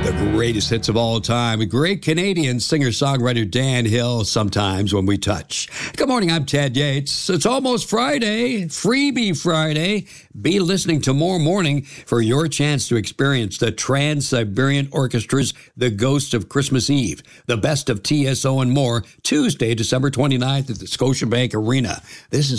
The greatest hits of all time. A great Canadian singer-songwriter Dan Hill, Sometimes When We Touch. Good morning, I'm Ted Yates. It's almost Friday, Freebie Friday. Be listening tomorrow morning for your chance to experience the Trans-Siberian Orchestra's The Ghost of Christmas Eve, the best of TSO and more, Tuesday, December 29th at the Scotiabank Arena. This is